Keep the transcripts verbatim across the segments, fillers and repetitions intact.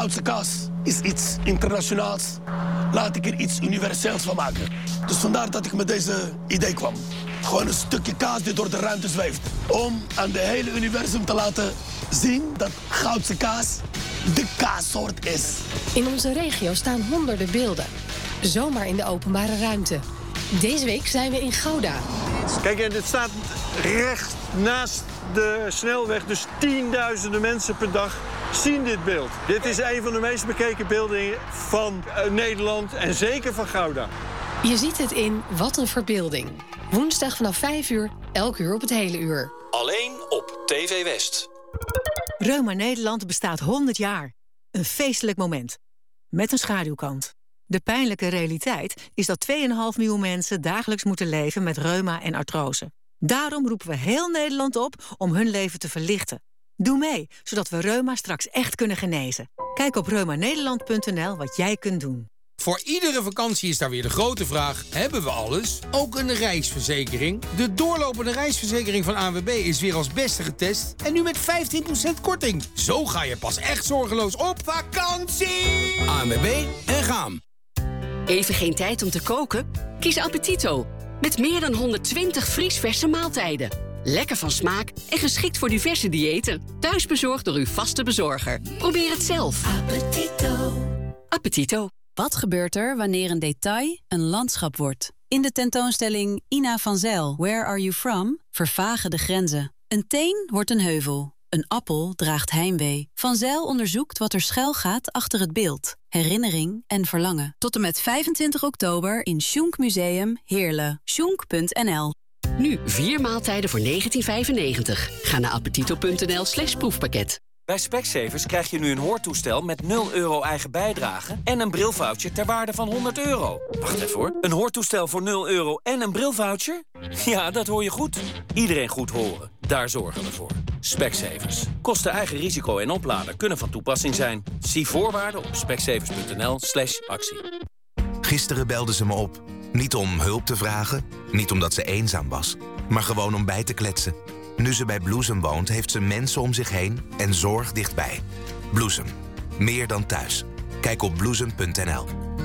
Goudse kaas is iets internationaals. Laat ik er iets universeels van maken. Dus vandaar dat ik met deze idee kwam. Gewoon een stukje kaas die door de ruimte zweeft. Om aan de hele universum te laten zien dat Goudse kaas de kaassoort is. In onze regio staan honderden beelden. Zomaar in de openbare ruimte. Deze week zijn we in Gouda. Kijk, en dit staat recht naast de snelweg. Dus tienduizenden mensen per dag zien dit beeld. Dit is een van de meest bekeken beelden van uh, Nederland en zeker van Gouda. Je ziet het in Wat een Verbeelding. Woensdag vanaf vijf uur, elk uur op het hele uur. Alleen op T V West. Reuma Nederland bestaat honderd jaar. Een feestelijk moment. Met een schaduwkant. De pijnlijke realiteit is dat twee komma vijf miljoen mensen dagelijks moeten leven met reuma en artrose. Daarom roepen we heel Nederland op om hun leven te verlichten. Doe mee, zodat we reuma straks echt kunnen genezen. Kijk op reuma nederland punt n l wat jij kunt doen. Voor iedere vakantie is daar weer de grote vraag: hebben we alles? Ook een reisverzekering? De doorlopende reisverzekering van A N W B is weer als beste getest en nu met vijftien procent korting. Zo ga je pas echt zorgeloos op vakantie! A N W B en gaan. Even geen tijd om te koken? Kies Appetito. Met meer dan honderdtwintig vriesverse maaltijden. Lekker van smaak en geschikt voor diverse diëten. Thuis bezorgd door uw vaste bezorger. Probeer het zelf. Appetito. Appetito. Wat gebeurt er wanneer een detail een landschap wordt? In de tentoonstelling Ina van Zijl, Where Are You From? Vervagen de grenzen. Een teen wordt een heuvel. Een appel draagt heimwee. Van Zijl onderzoekt wat er schuil gaat achter het beeld. Herinnering en verlangen. Tot en met vijfentwintig oktober in Schunk Museum Heerlen. schunk punt n l. Nu vier maaltijden voor negentien vijfennegentig. Ga naar appetito punt n l slash proefpakket. Bij Specsavers krijg je nu een hoortoestel met nul euro eigen bijdrage en een brilvoucher ter waarde van honderd euro. Wacht even hoor. Een hoortoestel voor nul euro en een brilvoucher? Ja, dat hoor je goed. Iedereen goed horen. Daar zorgen we voor. Specsavers. Kosten eigen risico en oplader kunnen van toepassing zijn. Zie voorwaarden op specsavers punt n l slash actie. Gisteren belde ze me op. Niet om hulp te vragen, niet omdat ze eenzaam was, maar gewoon om bij te kletsen. Nu ze bij Bloesem woont, heeft ze mensen om zich heen en zorg dichtbij. Bloesem. Meer dan thuis. Kijk op bloesem punt n l.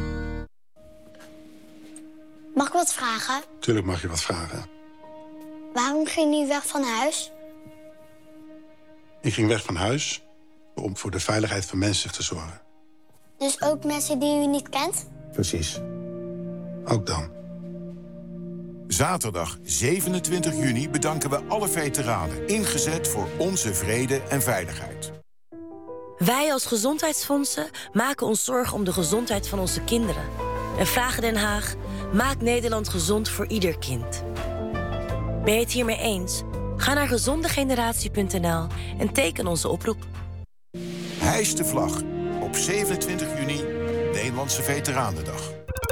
Mag ik wat vragen? Tuurlijk mag je wat vragen. Waarom ging u weg van huis? Ik ging weg van huis om voor de veiligheid van mensen te zorgen. Dus ook mensen die u niet kent? Precies. Ook dan. Zaterdag zevenentwintig juni bedanken we alle veteranen. Ingezet voor onze vrede en veiligheid. Wij als gezondheidsfondsen maken ons zorgen om de gezondheid van onze kinderen. En vragen Den Haag: maak Nederland gezond voor ieder kind. Ben je het hiermee eens? Ga naar gezondegeneratie punt n l en teken onze oproep. Hijs de vlag. Op zevenentwintig juni, Nederlandse Veteranendag.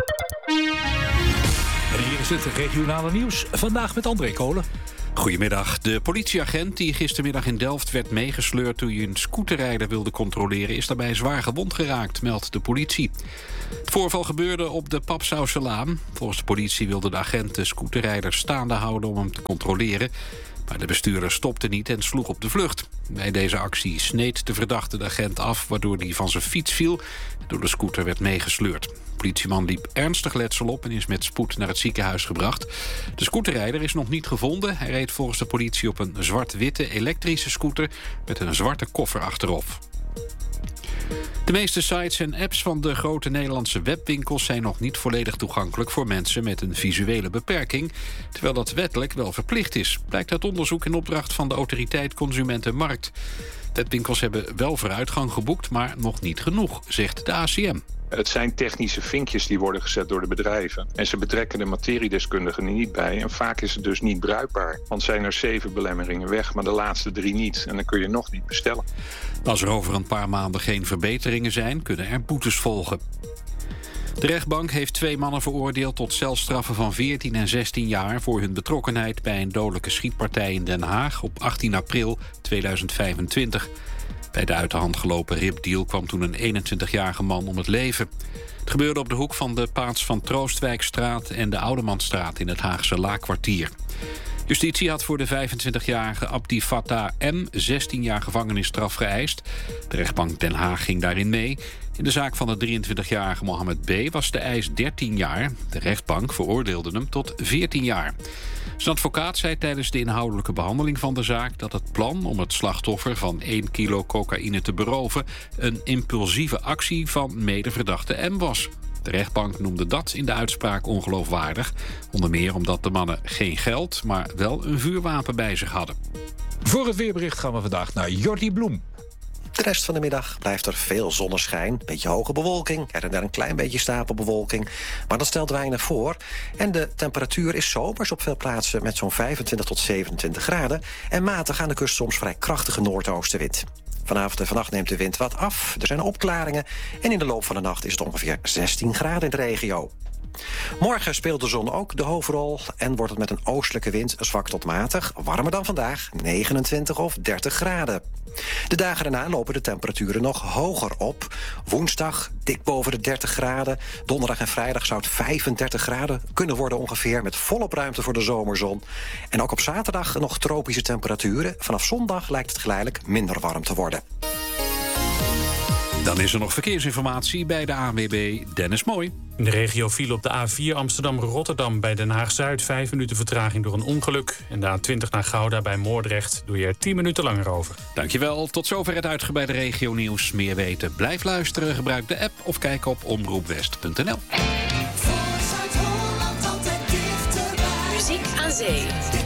En hier is het regionale nieuws. Vandaag met André Kolen. Goedemiddag. De politieagent die gistermiddag in Delft werd meegesleurd toen hij een scooterrijder wilde controleren is daarbij zwaar gewond geraakt, meldt de politie. Het voorval gebeurde op de Papsauselaan. Volgens de politie wilde de agent de scooterrijder staande houden om hem te controleren. Maar de bestuurder stopte niet en sloeg op de vlucht. Bij deze actie sneed de verdachte de agent af, waardoor hij van zijn fiets viel en door de scooter werd meegesleurd. De politieman liep ernstig letsel op en is met spoed naar het ziekenhuis gebracht. De scooterrijder is nog niet gevonden. Hij reed volgens de politie op een zwart-witte elektrische scooter met een zwarte koffer achterop. De meeste sites en apps van de grote Nederlandse webwinkels zijn nog niet volledig toegankelijk voor mensen met een visuele beperking, terwijl dat wettelijk wel verplicht is, blijkt uit onderzoek in opdracht van de autoriteit Consumentenmarkt. Webwinkels hebben wel vooruitgang geboekt, maar nog niet genoeg, zegt de A C M. Het zijn technische vinkjes die worden gezet door de bedrijven. En ze betrekken de materiedeskundigen er niet bij. En vaak is het dus niet bruikbaar. Want zijn er zeven belemmeringen weg, maar de laatste drie niet. En dan kun je nog niet bestellen. Als er over een paar maanden geen verbeteringen zijn, kunnen er boetes volgen. De rechtbank heeft twee mannen veroordeeld tot celstraffen van veertien en zestien jaar... voor hun betrokkenheid bij een dodelijke schietpartij in Den Haag op achttien april tweeduizend vijfentwintig. Bij de uit de hand gelopen ripdeal kwam toen een eenentwintigjarige man om het leven. Het gebeurde op de hoek van de Paats van Troostwijkstraat en de Oudemanstraat in het Haagse Laakkwartier. Justitie had voor de vijfentwintigjarige Abdi Fattah M. zestien jaar gevangenisstraf geëist. De rechtbank Den Haag ging daarin mee. In de zaak van de drieëntwintigjarige Mohammed B. was de eis dertien jaar. De rechtbank veroordeelde hem tot veertien jaar. Zijn advocaat zei tijdens de inhoudelijke behandeling van de zaak dat het plan om het slachtoffer van één kilo cocaïne te beroven een impulsieve actie van medeverdachte M was. De rechtbank noemde dat in de uitspraak ongeloofwaardig. Onder meer omdat de mannen geen geld, maar wel een vuurwapen bij zich hadden. Voor het weerbericht gaan we vandaag naar Jordi Bloem. De rest van de middag blijft er veel zonneschijn. Beetje hoge bewolking, er en daar een klein beetje stapelbewolking. Maar dat stelt weinig voor. En de temperatuur is zomers op veel plaatsen met zo'n vijfentwintig tot zevenentwintig graden. En matig aan de kust soms vrij krachtige noordoostenwind. Vanavond en vannacht neemt de wind wat af. Er zijn opklaringen. En in de loop van de nacht is het ongeveer zestien graden in de regio. Morgen speelt de zon ook de hoofdrol en wordt het met een oostelijke wind zwak tot matig, warmer dan vandaag, negenentwintig of dertig graden. De dagen daarna lopen de temperaturen nog hoger op. Woensdag dik boven de dertig graden. Donderdag en vrijdag zou het vijfendertig graden kunnen worden ongeveer, met volop ruimte voor de zomerzon. En ook op zaterdag nog tropische temperaturen. Vanaf zondag lijkt het geleidelijk minder warm te worden. Dan is er nog verkeersinformatie bij de A N W B, Dennis Mooi. In de regio viel op de A vier Amsterdam-Rotterdam bij Den Haag-Zuid vijf minuten vertraging door een ongeluk. En de A twintig naar Gouda bij Moordrecht doe je er tien minuten langer over. Dankjewel, tot zover het uitgebreide regionieuws. Meer weten, blijf luisteren, gebruik de app of kijk op omroepwest punt n l. Muziek aan zee.